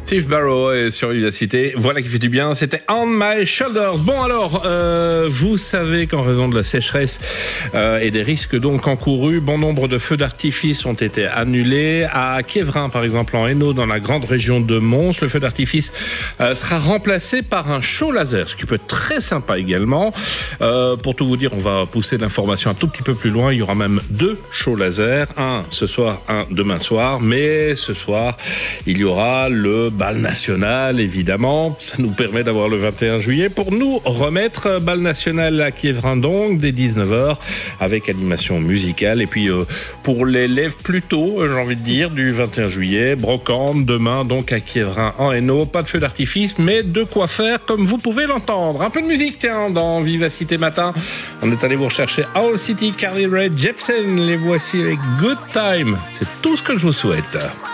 Steve Barrow est sur Vivacité. Voilà qui fait du bien. C'était On My Shoulders. Bon alors, vous savez qu'en raison de la sécheresse et des risques donc encourus, bon nombre de feux d'artifice ont été annulés. À Quiévrain, par exemple, en Hainaut, dans la grande région de Mons, le feu d'artifice sera remplacé par un show laser, ce qui peut être très sympa également. Pour tout vous dire, on va pousser l'information un tout petit peu plus loin. Il y aura même 2 shows laser, un ce soir, un demain soir. Mais ce soir, il y aura le bal national, évidemment. Ça nous permet d'avoir le 21 juillet pour nous remettre bal national à Quiévrain, donc, dès 19h, avec animation musicale. Et puis, pour les lèvres plus tôt, j'ai envie de dire, du 21 juillet, brocante, demain, donc, à Quiévrain, en Hainaut. Pas de feu d'artifice, mais de quoi faire, comme vous pouvez l'entendre. Un peu de musique, tiens, dans Vivacité Matin. On est allé vous rechercher Owl City, Carly Rae Jepsen. Les voici avec Good Time. C'est tout ce que je vous souhaite.